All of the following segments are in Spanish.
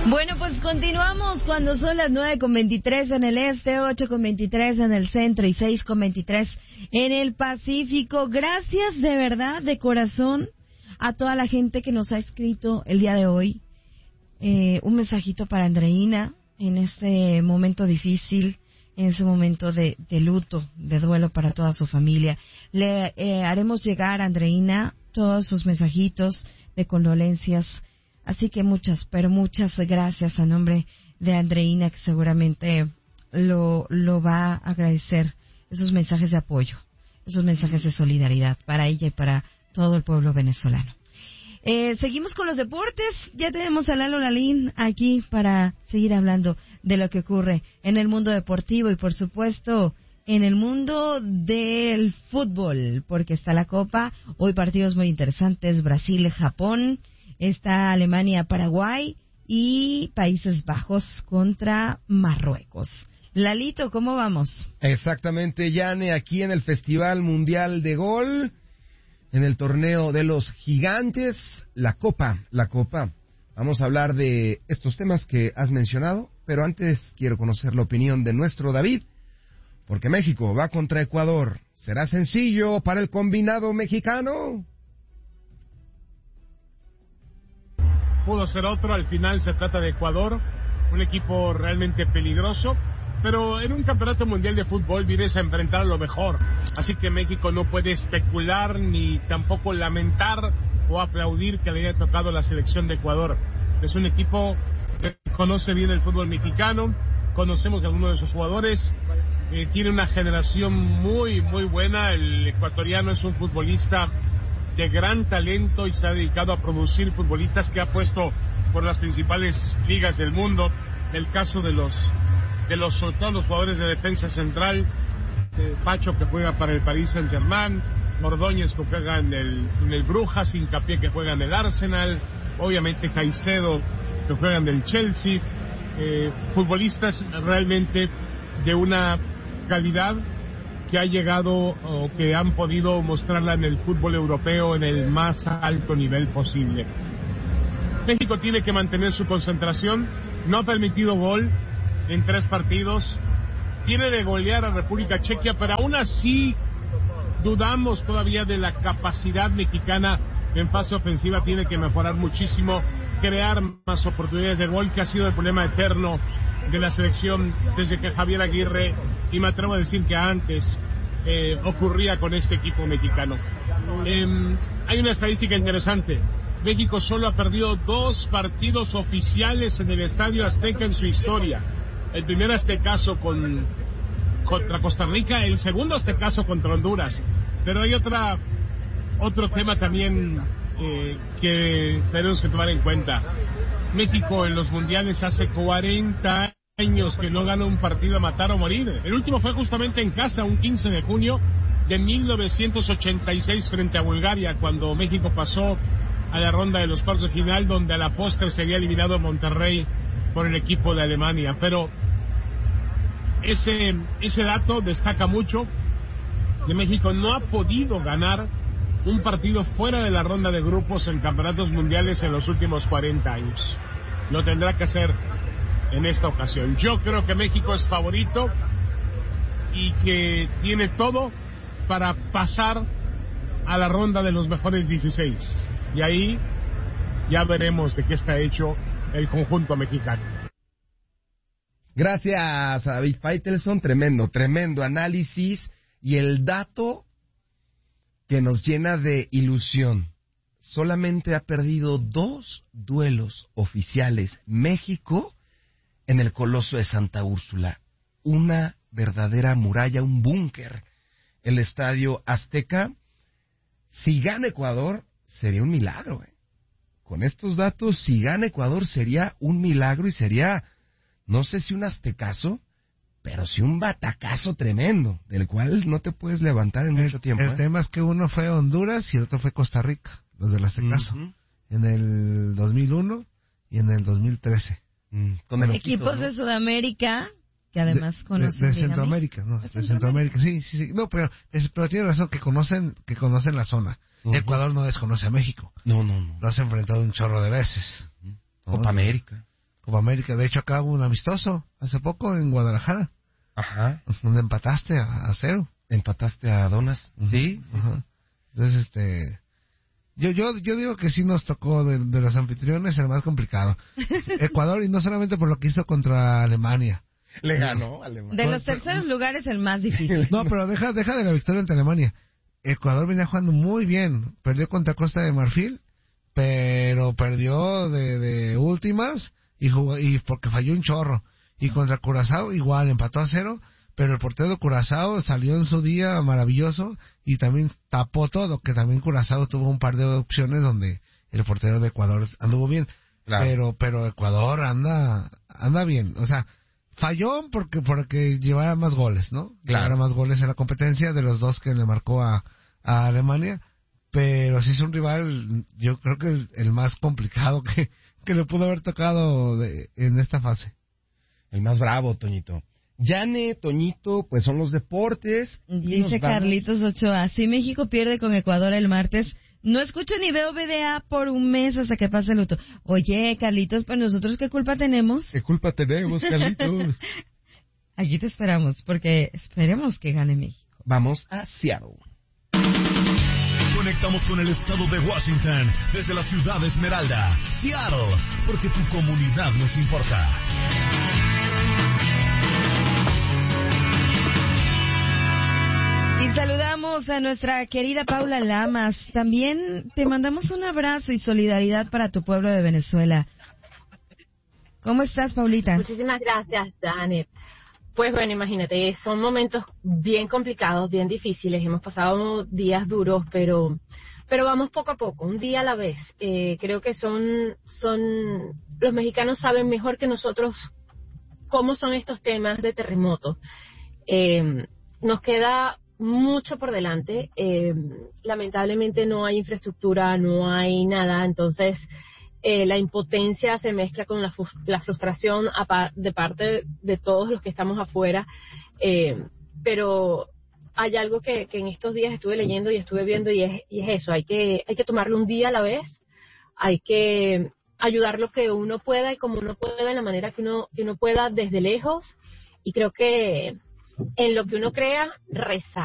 Bueno, pues continuamos cuando son las 9:23 en el este, 8:23 en el centro y 6:23 en el Pacífico. Gracias de verdad, de corazón, a toda la gente que nos ha escrito el día de hoy. Un mensajito para Andreina en este momento difícil, en ese momento de luto, de duelo para toda su familia. Le haremos llegar a Andreina todos sus mensajitos de condolencias. Así que muchas gracias a nombre de Andreina, que seguramente lo va a agradecer, esos mensajes de apoyo, esos mensajes de solidaridad para ella y para todo el pueblo venezolano. Seguimos con los deportes. Ya tenemos a Lalo Lalín aquí para seguir hablando de lo que ocurre en el mundo deportivo y, por supuesto, en el mundo del fútbol, porque está la Copa. Hoy partidos muy interesantes: Brasil, Japón, está Alemania, Paraguay y Países Bajos contra Marruecos. Lalito, ¿cómo vamos? Exactamente, Yane, aquí en el Festival Mundial de Gol, en el torneo de los gigantes, la Copa. Vamos a hablar de estos temas que has mencionado, pero antes quiero conocer la opinión de nuestro David, porque México va contra Ecuador. ¿Será sencillo para el combinado mexicano? Pudo ser otro, al final se trata de Ecuador, un equipo realmente peligroso, pero en un campeonato mundial de fútbol vienes a enfrentar a lo mejor, así que México no puede especular ni tampoco lamentar o aplaudir que le haya tocado la selección de Ecuador. Es un equipo que conoce bien el fútbol mexicano, conocemos a algunos de sus jugadores, tiene una generación muy buena. El ecuatoriano es un futbolista de gran talento y se ha dedicado a producir futbolistas que ha puesto por las principales ligas del mundo. El caso de los sobre todo los jugadores de defensa central, Pacho, que juega para el Paris Saint-Germain, Ordóñez, que juega en el Brujas, Hincapié, que juega en el Arsenal, obviamente Caicedo, que juega en el Chelsea, futbolistas realmente de una calidad que ha llegado o que han podido mostrarla en el fútbol europeo en el más alto nivel posible. México tiene que mantener su concentración, no ha permitido gol en 3 partidos, tiene de golear a República Checa, pero aún así dudamos todavía de la capacidad mexicana en fase ofensiva. Tiene que mejorar muchísimo, crear más oportunidades de gol, que ha sido el problema eterno de la selección desde que Javier Aguirre, y me atrevo a decir que antes, ocurría con este equipo mexicano. Hay una estadística interesante: México solo ha perdido 2 partidos oficiales en el Estadio Azteca en su historia. El primer aztecaso contra Costa Rica, el segundo aztecaso contra Honduras. Pero hay otro tema también que tenemos que tomar en cuenta. México en los mundiales hace 40 años que no gana un partido a matar o morir. El último fue justamente en casa, un 15 de junio de 1986 frente a Bulgaria, cuando México pasó a la ronda de los cuartos de final, donde a la postre sería eliminado Monterrey por el equipo de Alemania. Pero ese dato destaca mucho, que México no ha podido ganar un partido fuera de la ronda de grupos en campeonatos mundiales en los últimos 40 años. Lo tendrá que hacer en esta ocasión. Yo creo que México es favorito y que tiene todo para pasar a la ronda de los mejores 16. Y ahí ya veremos de qué está hecho el conjunto mexicano. Gracias a David Faitelson, tremendo análisis, y el dato que nos llena de ilusión: solamente ha perdido 2 duelos oficiales México en el Coloso de Santa Úrsula, una verdadera muralla, un búnker, el Estadio Azteca. Si gana Ecuador, sería un milagro, Con estos datos, si gana Ecuador, sería un milagro, y sería, no sé si un aztecaso, pero sí un batacazo tremendo, del cual no te puedes levantar en mucho tiempo. El tema es que uno fue Honduras y el otro fue Costa Rica, los del aztecaso, en el 2001 y en el 2013. Con el equipos de Sudamérica, que además conocen de Centroamérica, ¿no? De Centroamérica, sí. No, pero tiene razón, que conocen la zona. Ecuador no desconoce a México. No. Lo has enfrentado un chorro de veces. Copa América. Copa América. De hecho, acá hubo un amistoso hace poco en Guadalajara. Ajá. Donde empataste a 0. Empataste a Donas. Sí. Ajá. Entonces, yo digo que sí nos tocó de los anfitriones el más complicado. Ecuador, y no solamente por lo que hizo contra Alemania. Le ganó Alemania. De los terceros lugares el más difícil. No, pero deja de la victoria ante Alemania. Ecuador venía jugando muy bien. Perdió contra Costa de Marfil, pero perdió de últimas y porque falló un chorro. Y contra Curazao igual, empató a 0, pero el portero de Curazao salió en su día maravilloso y también tapó todo, que también Curazao tuvo un par de opciones donde el portero de Ecuador anduvo bien. Claro. Pero Ecuador anda bien, o sea, falló porque llevara más goles, ¿no? Claro. Llevara más goles en la competencia de los dos que le marcó a Alemania, pero sí es un rival, yo creo que el más complicado que le pudo haber tocado en esta fase. El más bravo, Toñito. Yane, Toñito, pues son los deportes. Dice Carlitos Ochoa, si México pierde con Ecuador el martes, no escucho ni veo VDA por un mes hasta que pase el luto. Oye, Carlitos, pues nosotros ¿qué culpa tenemos? ¿Qué culpa tenemos, Carlitos? Aquí te esperamos, porque esperemos que gane México. Vamos a Seattle. Conectamos con el estado de Washington desde la ciudad de Esmeralda, Seattle, porque tu comunidad nos importa. Y saludamos a nuestra querida Paula Lamas. También te mandamos un abrazo y solidaridad para tu pueblo de Venezuela. ¿Cómo estás, Paulita? Muchísimas gracias, Janet. Pues bueno, imagínate, son momentos bien complicados, bien difíciles. Hemos pasado días duros, pero vamos poco a poco, un día a la vez. Creo que los mexicanos saben mejor que nosotros cómo son estos temas de terremotos. Nos queda mucho por delante. Lamentablemente no hay infraestructura, no hay nada, entonces la impotencia se mezcla con la frustración de parte de todos los que estamos afuera, pero hay algo que en estos días estuve leyendo y estuve viendo y es eso, hay que tomarlo un día a la vez, hay que ayudar lo que uno pueda y como uno pueda, en la manera que uno pueda desde lejos, y creo que en lo que uno crea, rezar.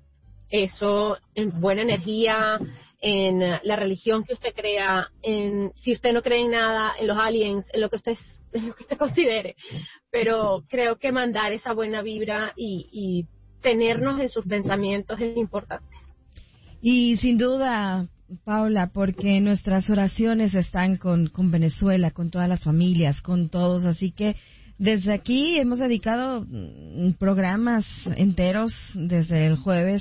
Eso, en buena energía, en la religión que usted crea, si usted no cree en nada, en los aliens, en lo que usted considere. Pero creo que mandar esa buena vibra y tenernos en sus pensamientos es importante. Y sin duda, Paula, porque nuestras oraciones están con Venezuela, con todas las familias, con todos, así que desde aquí hemos dedicado programas enteros desde el jueves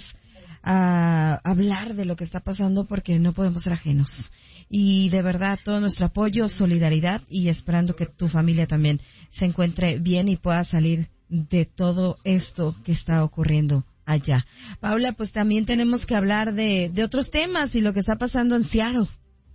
a hablar de lo que está pasando porque no podemos ser ajenos. Y de verdad, todo nuestro apoyo, solidaridad y esperando que tu familia también se encuentre bien y pueda salir de todo esto que está ocurriendo allá. Paula, pues también tenemos que hablar de otros temas y lo que está pasando en Seattle.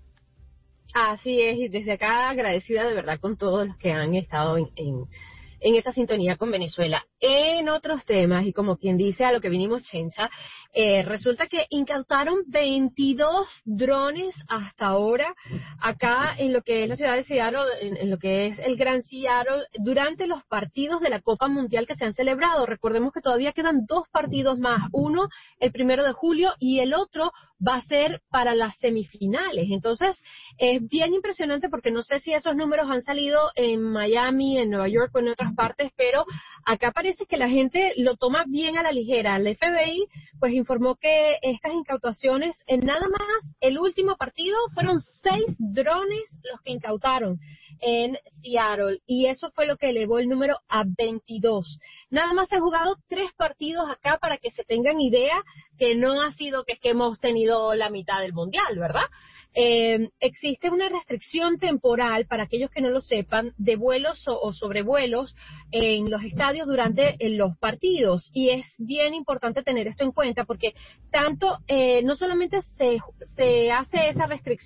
Así es, y desde acá agradecida de verdad con todos los que han estado en esa sintonía con Venezuela. En otros temas, y como quien dice a lo que vinimos, Chencha, resulta que incautaron 22 drones hasta ahora acá en lo que es la ciudad de Seattle, en lo que es el Gran Seattle, durante los partidos de la Copa Mundial que se han celebrado. Recordemos que todavía quedan 2 partidos más, uno el 1 de julio y el otro va a ser para las semifinales. Entonces, es bien impresionante porque no sé si esos números han salido en Miami, en Nueva York o en otras partes, pero acá parece que la gente lo toma bien a la ligera. El FBI pues informó que estas incautaciones, en nada más el último partido, fueron 6 drones los que incautaron en Seattle, y eso fue lo que elevó el número a 22. Nada más se han jugado 3 partidos acá, para que se tengan idea, que no ha sido que es que hemos tenido la mitad del mundial, ¿verdad? Existe una restricción temporal, para aquellos que no lo sepan, de vuelos o sobrevuelos en los estadios durante los partidos, y es bien importante tener esto en cuenta porque tanto no solamente se hace esa restricción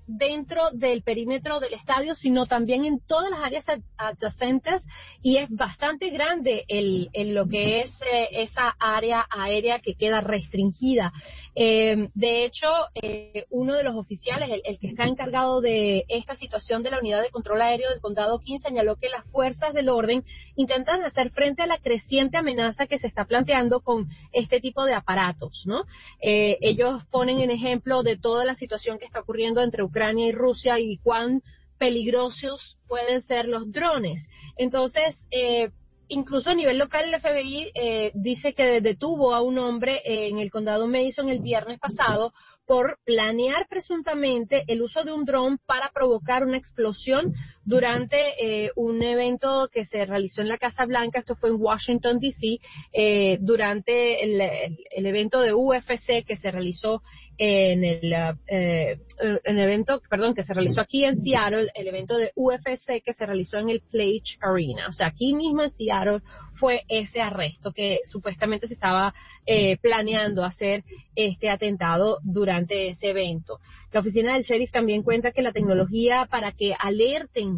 dentro del perímetro del estadio, sino también en todas las áreas adyacentes, y es bastante grande lo que es esa área aérea que queda restringida. De hecho, uno de los oficiales, el que está encargado de esta situación de la unidad de control aéreo del condado King, señaló que las fuerzas del orden intentan hacer frente a la creciente amenaza que se está planteando con este tipo de aparatos, ¿no? Ellos ponen en ejemplo de toda la situación que está ocurriendo entre Ucrania y Rusia y cuán peligrosos pueden ser los drones. Entonces, incluso a nivel local, el FBI dice que detuvo a un hombre en el condado Mason el viernes pasado por planear presuntamente el uso de un dron para provocar una explosión durante un evento que se realizó en la Casa Blanca. Esto fue en Washington, D.C., durante el evento de UFC que se realizó que se realizó aquí en Seattle, el evento de UFC que se realizó en el Pledge Arena. O sea, aquí mismo en Seattle fue ese arresto que supuestamente se estaba planeando hacer este atentado durante ese evento. La oficina del sheriff también cuenta que la tecnología para que alerten